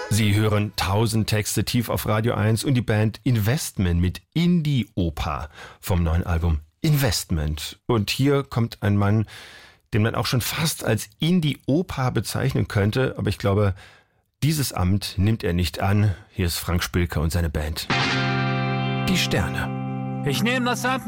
Sie hören 1000 Texte tief auf Radio 1 und die Band Investment mit Indie-Opa vom neuen Album Investment. Und hier kommt ein Mann, den man auch schon fast als Indie-Opa bezeichnen könnte, aber ich glaube, dieses Amt nimmt er nicht an. Hier ist Frank Spilker und seine Band. Die Sterne. Ich nehme das Amt